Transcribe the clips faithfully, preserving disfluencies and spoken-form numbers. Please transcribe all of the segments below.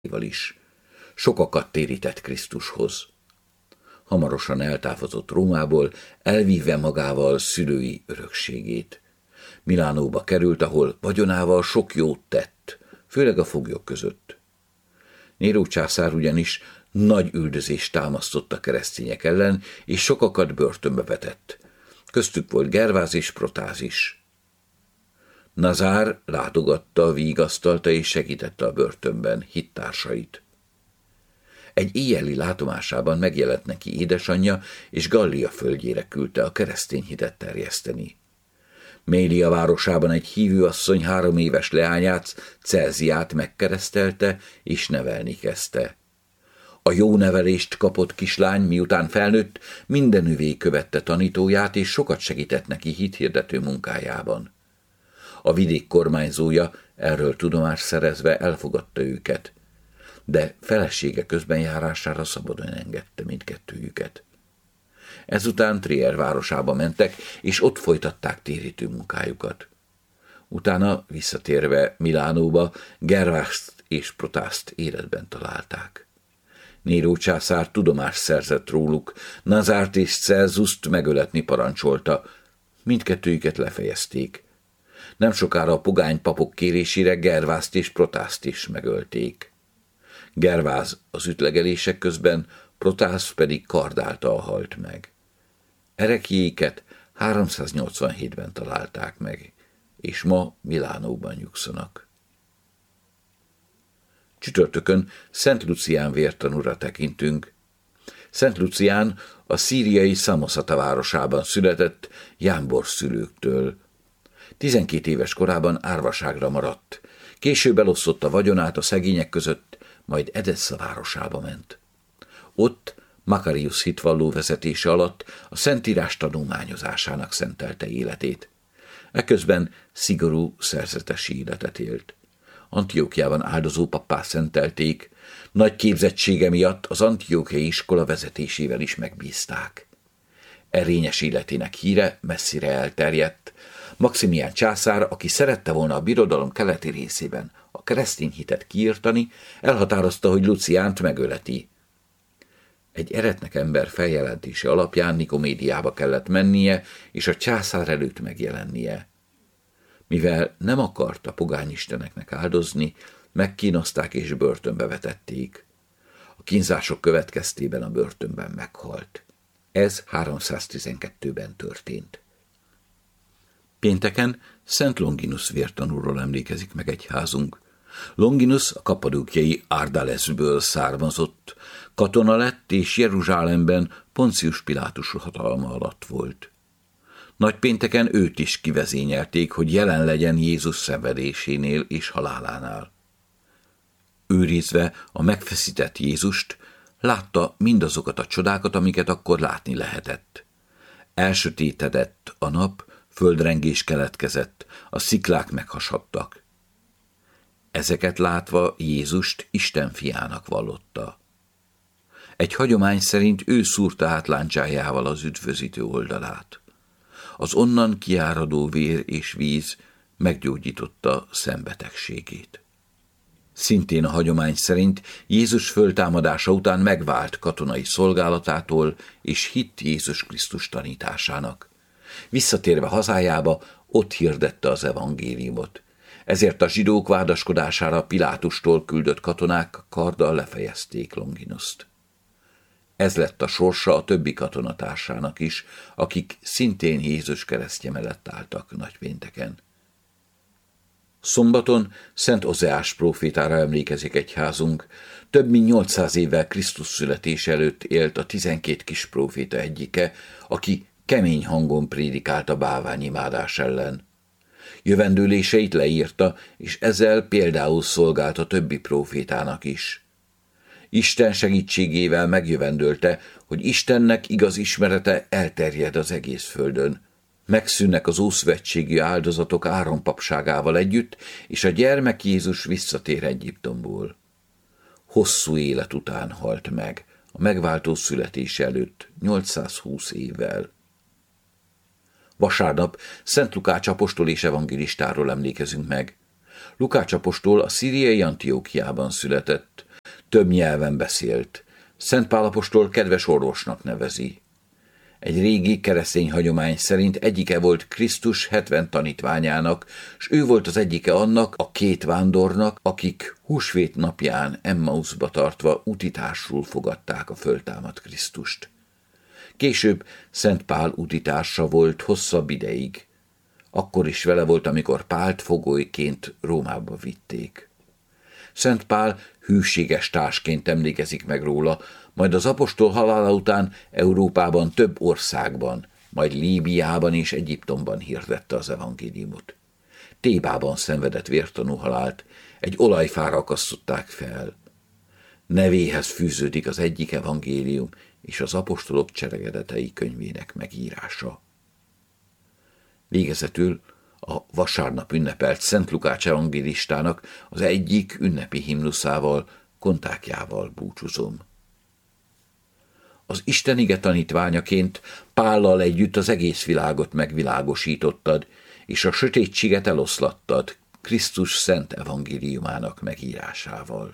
is. Sokakat térített Krisztushoz. Hamarosan eltávozott Rómából, elvívve magával szülői örökségét. Milánóba került, ahol vagyonával sok jót tett, főleg a foglyok között. Néró császár ugyanis nagy üldözést támasztott a keresztények ellen, és sokakat börtönbe vetett. Köztük volt Gerváz és Protáz is. Nazár látogatta, vigasztalta és segítette a börtönben hittársait. Egy éjjeli látomásában megjelent neki édesanyja, és Gallia földjére küldte a keresztény hitet terjeszteni. Mélia városában egy hívőasszony három éves leányát, Celziát megkeresztelte és nevelni kezdte. A jó nevelést kapott kislány, miután felnőtt, mindenüvé követte tanítóját, és sokat segített neki hithirdető munkájában. A vidék kormányzója erről tudomást szerezve elfogadta őket, de felesége közbenjárására szabadon engedte mindkettőjüket. Ezután Trier városába mentek, és ott folytatták térítő munkájukat. Utána visszatérve Milánóba Gervázt és Protázt életben találták. Néró császár tudomást szerzett róluk, Nazárt és Celzuszt megöletni parancsolta, mindkettőjüket lefejezték. Nem sokára a pogány papok kérésére Gervázt és Protázt is megölték. Gerváz az ütlegelések közben, Protáz pedig kardáltal halt meg. Ereklyéiket háromszáznyolcvanhétben találták meg, és ma Milánóban nyugszanak. Csütörtökön Szent Lucián vértanúra tekintünk. Szent Lucián a szíriai Szamoszata városában született jámbor szülőktől. Tizenkét éves korában árvaságra maradt. Később elosztotta vagyonát a szegények között, majd Edessa városába ment. Ott Makarius hitvalló vezetése alatt a Szentírás tanulmányozásának szentelte életét. Eközben szigorú szerzetesi életet élt. Antiokiában áldozó pappá szentelték, nagy képzettsége miatt az antiokiai iskola vezetésével is megbízták. Erényes életének híre messzire elterjedt. Maximián császár, aki szerette volna a birodalom keleti részében a keresztény hitet kiirtani, elhatározta, hogy Luciánt megöleti. Egy eretnek ember feljelentése alapján Nikomédiába kellett mennie, és a császár előtt megjelennie. Mivel nem akart a pogányisteneknek áldozni, megkínozták és börtönbe vetették. A kínzások következtében a börtönben meghalt. Ez háromszáztizenkettőben történt. Pénteken Szent Longinus vértanúról emlékezik meg egyházunk. Longinus a kappadókiai Árdaleszből származott, katona lett és Jeruzsálemben Poncius Pilátus hatalma alatt volt. Nagypénteken őt is kivezényelték, hogy jelen legyen Jézus szenvedésénél és halálánál. Őrizve a megfeszített Jézust, látta mindazokat a csodákat, amiket akkor látni lehetett. Elsötétedett a nap, földrengés keletkezett, a sziklák meghasadtak. Ezeket látva Jézust Isten fiának vallotta. Egy hagyomány szerint ő szúrta át láncsájával az üdvözítő oldalát. Az onnan kiáradó vér és víz meggyógyította szembetegségét. Szintén a hagyomány szerint Jézus föltámadása után megvált katonai szolgálatától, és hitt Jézus Krisztus tanításának. Visszatérve hazájába, ott hirdette az evangéliumot. Ezért a zsidók vádaskodására Pilátustól küldött katonák karddal lefejezték Longinust. Ez lett a sorsa a többi katonatársának is, akik szintén Jézus keresztje mellett álltak nagypénteken. Szombaton Szent Ozeás prófétára emlékezik egyházunk. Több mint nyolcszáz évvel Krisztus születése előtt élt a tizenkét kis próféta egyike, aki kemény hangon prédikált a bálványimádás ellen. Jövendőléseit leírta, és ezzel például szolgált a többi prófétának is. Isten segítségével megjövendölte, hogy Istennek igaz ismerete elterjed az egész földön. Megszűnnek az ószövetségi áldozatok Áron papságával együtt, és a gyermek Jézus visszatér Egyiptomból. Hosszú élet után halt meg, a megváltó születése előtt nyolcszázhúsz évvel. Vasárnap Szent Lukács apostol és evangélistáról emlékezünk meg. Lukács apostol a szíriai Antiókiában született, több nyelven beszélt. Szent Pál apostol kedves orvosnak nevezi. Egy régi keresztény hagyomány szerint egyike volt Krisztus hetven tanítványának, s ő volt az egyike annak a két vándornak, akik húsvét napján Emmauszba tartva utitársul fogadták a föltámadt Krisztust. Később Szent Pál utitársa volt hosszabb ideig. Akkor is vele volt, amikor Pált fogolyként Rómába vitték. Szent Pál hűséges társként emlékezik meg róla, majd az apostol halála után Európában több országban, majd Líbiában és Egyiptomban hirdette az evangéliumot. Tébában szenvedett vértanú halált, egy olajfára akasztották fel. Nevéhez fűződik az egyik evangélium és az apostolok cselekedetei könyvének megírása. Végezetül a vasárnap ünnepelt Szent Lukács evangélistának az egyik ünnepi himnuszával, kontákjával búcsúzom. Az Isten ige tanítványaként Pállal együtt az egész világot megvilágosítottad, és a sötétséget eloszlattad Krisztus szent evangéliumának megírásával.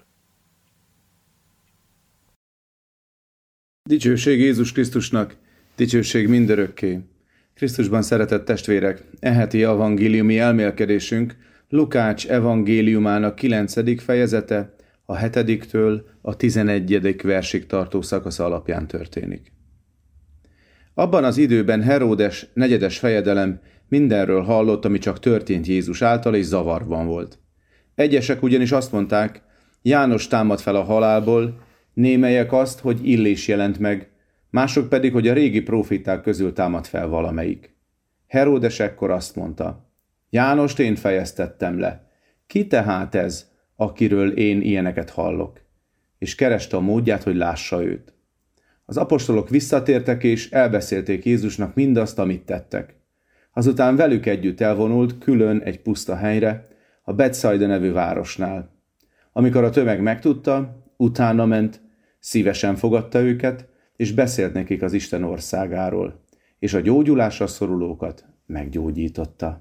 Dicsőség Jézus Krisztusnak, dicsőség mindörökké. Krisztusban szeretett testvérek, e heti evangéliumi elmélkedésünk Lukács evangéliumának kilencedik fejezete, a hetediktől a tizenegyedik versig tartó szakasz alapján történik. Abban az időben Heródes negyedes fejedelem mindenről hallott, ami csak történt Jézus által, és zavarban volt. Egyesek ugyanis azt mondták, János támad fel a halálból, némelyek azt, hogy Illés jelent meg, mások pedig, hogy a régi próféták közül támad fel valamelyik. Heródes ekkor azt mondta, Jánost én fejeztettem le. Ki tehát ez, akiről én ilyeneket hallok? És kereste a módját, hogy lássa őt. Az apostolok visszatértek, és elbeszélték Jézusnak mindazt, amit tettek. Azután velük együtt elvonult külön egy puszta helyre, a Betsaida nevű városnál. Amikor a tömeg megtudta, utána ment, szívesen fogadta őket, és beszélt nekik az Isten országáról, és a gyógyulásra szorulókat meggyógyította.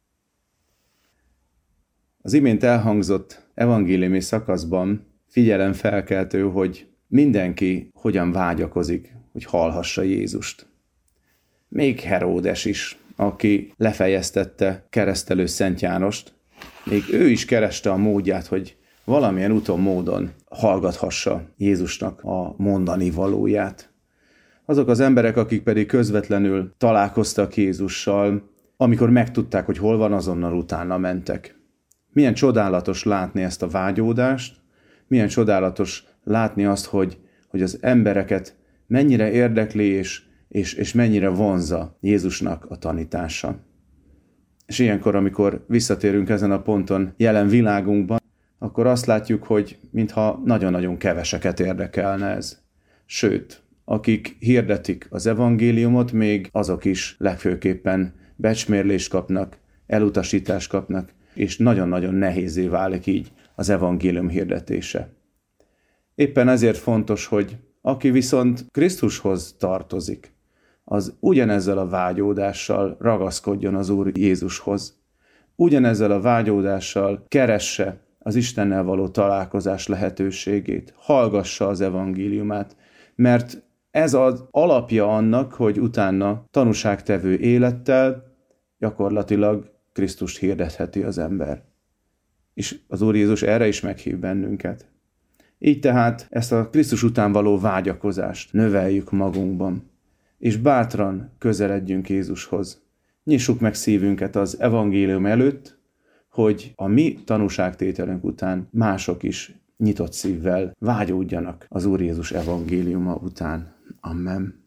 Az imént elhangzott evangéliumi szakaszban figyelemfelkeltő, hogy mindenki hogyan vágyakozik, hogy hallhassa Jézust. Még Heródes is, aki lefejeztette keresztelő Szent Jánost, még ő is kereste a módját, hogy valamilyen úton módon hallgathassa Jézusnak a mondani valóját. Azok az emberek, akik pedig közvetlenül találkoztak Jézussal, amikor megtudták, hogy hol van, azonnal utána mentek. Milyen csodálatos látni ezt a vágyódást, milyen csodálatos látni azt, hogy, hogy az embereket mennyire érdekli és, és, és mennyire vonzza Jézusnak a tanítása. És ilyenkor, amikor visszatérünk ezen a ponton jelen világunkban, akkor azt látjuk, hogy mintha nagyon-nagyon keveseket érdekelne ez. Sőt, akik hirdetik az evangéliumot, még azok is legfőképpen becsmérlést kapnak, elutasítást kapnak, és nagyon-nagyon nehézé válik így az evangélium hirdetése. Éppen ezért fontos, hogy aki viszont Krisztushoz tartozik, az ugyanezzel a vágyódással ragaszkodjon az Úr Jézushoz. Ugyanezzel a vágyódással keresse az Istennel való találkozás lehetőségét, hallgassa az evangéliumát, mert ez az alapja annak, hogy utána tanúságtevő élettel gyakorlatilag Krisztust hirdetheti az ember. És az Úr Jézus erre is meghív bennünket. Így tehát ezt a Krisztus után való vágyakozást növeljük magunkban, és bátran közeledjünk Jézushoz. Nyissuk meg szívünket az evangélium előtt, hogy a mi tanúságtételünk után mások is nyitott szívvel vágyódjanak az Úr Jézus evangéliuma után. Amen.